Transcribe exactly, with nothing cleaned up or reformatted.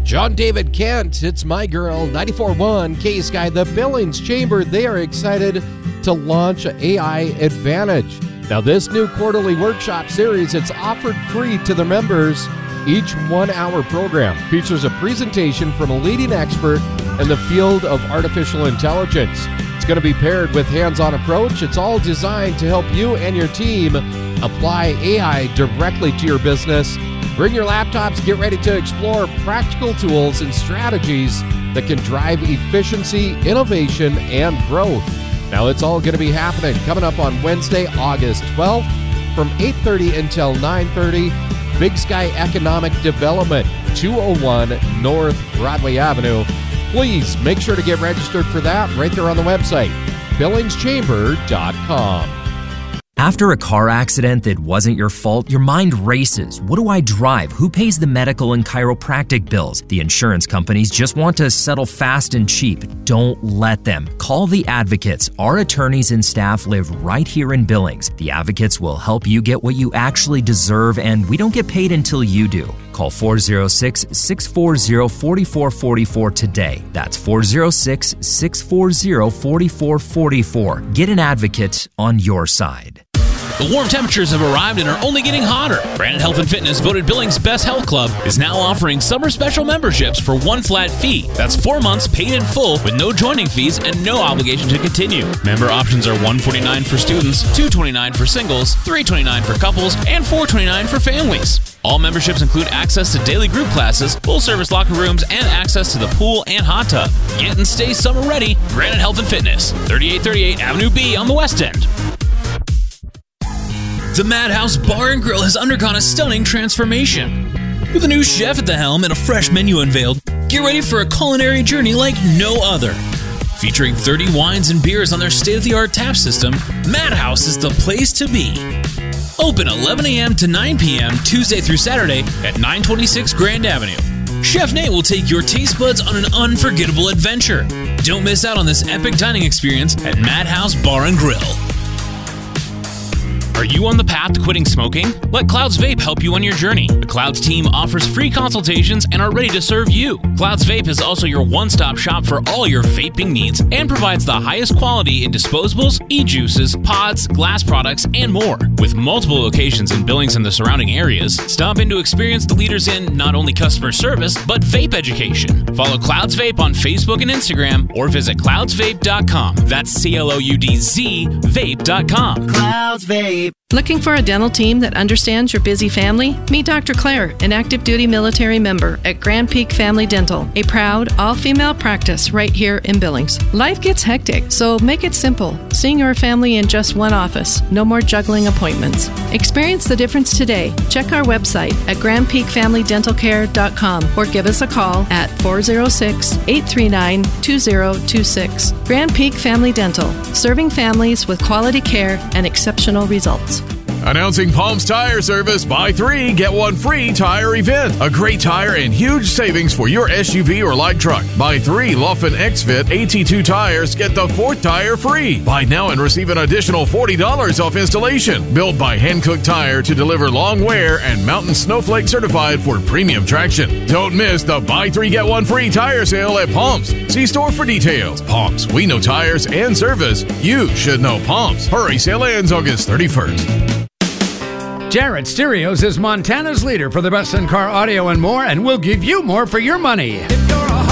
John David Kent, it's My Girl, ninety-four point one K-Sky, the Billings Chamber. They are excited to launch A I Advantage. Now, this new quarterly workshop series, it's offered free to the members. Each one-hour program features a presentation from a leading expert in the field of artificial intelligence. It's going to be paired with hands-on approach. It's all designed to help you and your team apply A I directly to your business. Bring your laptops, get ready to explore practical tools and strategies that can drive efficiency, innovation, and growth. Now, it's all going to be happening coming up on Wednesday, August twelfth from eight thirty until nine thirty. Big Sky Economic Development, two oh one North Broadway Avenue. Please make sure to get registered for that right there on the website, billings chamber dot com. After a car accident that wasn't your fault, your mind races. What do I drive? Who pays the medical and chiropractic bills? The insurance companies just want to settle fast and cheap. Don't let them. Call the Advocates. Our attorneys and staff live right here in Billings. The Advocates will help you get what you actually deserve, and we don't get paid until you do. Call four oh six, six four oh, four four four four today. That's four oh six, six four oh, four four four four. Get an Advocate on your side. The warm temperatures have arrived and are only getting hotter. Granite Health and Fitness, voted Billings' best health club, is now offering summer special memberships for one flat fee. That's four months paid in full with no joining fees and no obligation to continue. Member options are one hundred forty-nine dollars for students, two hundred twenty-nine dollars for singles, three hundred twenty-nine dollars for couples, and four hundred twenty-nine dollars for families. All memberships include access to daily group classes, full-service locker rooms, and access to the pool and hot tub. Get and stay summer ready. Granite Health and Fitness, thirty-eight thirty-eight Avenue B on the West End. The Madhouse Bar and Grill has undergone a stunning transformation. With a new chef at the helm and a fresh menu unveiled, get ready for a culinary journey like no other. Featuring thirty wines and beers on their state-of-the-art tap system, Madhouse is the place to be. Open eleven a.m. to nine p.m. Tuesday through Saturday at nine twenty-six Grand Avenue. Chef Nate will take your taste buds on an unforgettable adventure. Don't miss out on this epic dining experience at Madhouse Bar and Grill. Are you on the path to quitting smoking? Let Clouds Vape help you on your journey. The Clouds team offers free consultations and are ready to serve you. Clouds Vape is also your one-stop shop for all your vaping needs and provides the highest quality in disposables, e-juices, pods, glass products, and more. With multiple locations in Billings and the surrounding areas, stop in to experience the leaders in not only customer service, but vape education. Follow Clouds Vape on Facebook and Instagram or visit clouds vape dot com. That's C L O U D Z vape dot com. Clouds Vape. Looking for a dental team that understands your busy family? Meet Doctor Claire, an active duty military member at Grand Peak Family Dental, a proud all-female practice right here in Billings. Life gets hectic, so make it simple. Seeing your family in just one office. No more juggling appointments. Experience the difference today. Check our website at grand peak family dental care dot com or give us a call at four oh six, eight three nine, two oh two six. Grand Peak Family Dental, serving families with quality care and exceptional results. Announcing Palms Tire Service Buy Three, Get One Free Tire Event. A great tire and huge savings for your S U V or light truck. Buy three Laufin X-Fit A T two tires, get the fourth tire free. Buy now and receive an additional forty dollars off installation. Built by Hankook Tire to deliver long wear and Mountain Snowflake certified for premium traction. Don't miss the Buy Three, Get One Free tire sale at Palms. See store for details. Palms, we know tires and service. You should know Palms. Hurry, sale ends August thirty-first. Jarrett Stereos is Montana's leader for the best in-car audio and more, and we'll give you more for your money.